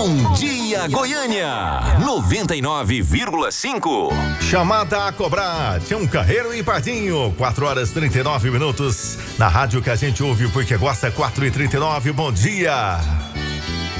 Bom Dia Goiânia 99,5. Chamada a cobrar, Tião Carreiro e Pardinho, 4h39 na rádio que a gente ouve porque gosta, 4h39. Bom dia.